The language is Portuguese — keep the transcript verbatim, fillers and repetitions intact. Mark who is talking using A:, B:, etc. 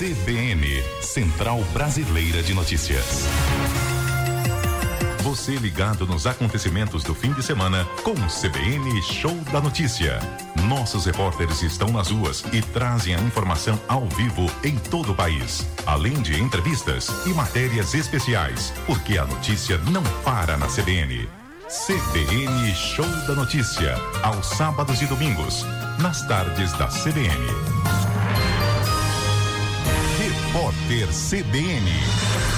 A: C B N, Central Brasileira de Notícias. Você ligado nos acontecimentos do fim de semana com o C B N Show da Notícia. Nossos repórteres estão nas ruas e trazem a informação ao vivo em todo o país. Além de entrevistas e matérias especiais, porque a notícia não para na C B N. C B N Show da Notícia, aos sábados e domingos, nas tardes da C B N. Repórter C B N.